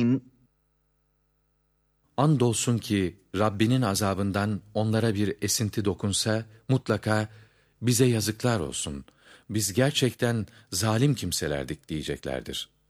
Andolsun ki Rabbinin azabından onlara bir esinti dokunsa, mutlaka bize yazıklar olsun. Biz gerçekten zalim kimselerdik diyeceklerdir.